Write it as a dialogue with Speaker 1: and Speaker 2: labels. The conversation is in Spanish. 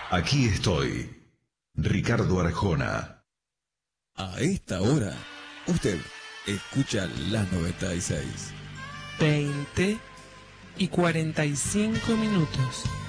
Speaker 1: Aquí estoy, Ricardo Arjona.
Speaker 2: A esta hora, usted escucha la 96.
Speaker 3: 20:45.